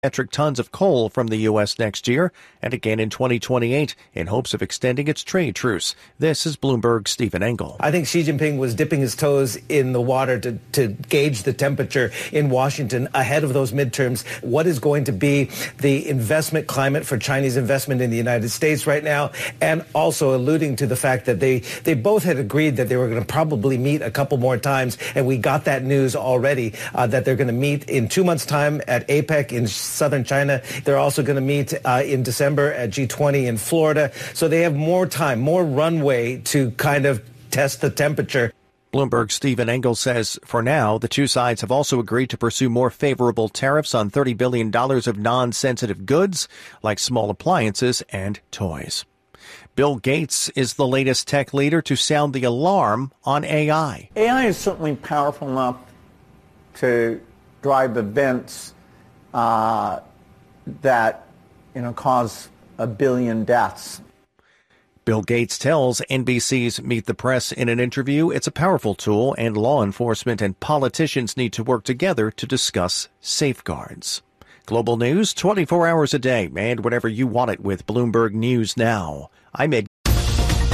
metric tons of coal from the U.S. next year and again in 2028 in hopes of extending its trade truce. This is Bloomberg's Stephen Engel. I think Xi Jinping was dipping his toes in the water to gauge the temperature in Washington ahead of those midterms. What is going to be the investment climate for Chinese investment in the United States right now? And also alluding to the fact that they both had agreed that they were going to probably meet a couple more times. And we got that news already that they're going to meet in 2 months' time at APEC in southern China. They're also going to meet in December at G20 in Florida. So they have more time, more runway to kind of test the temperature. Bloomberg's Stephen Engel says, for now, the two sides have also agreed to pursue more favorable tariffs on $30 billion of non-sensitive goods, like small appliances and toys. Bill Gates is the latest tech leader to sound the alarm on AI. AI is certainly powerful enough to drive events that, cause 1 billion deaths. Bill Gates tells NBC's Meet the Press in an interview it's a powerful tool and law enforcement and politicians need to work together to discuss safeguards. Global news 24 hours a day and whenever you want it with Bloomberg News Now. I'm Ed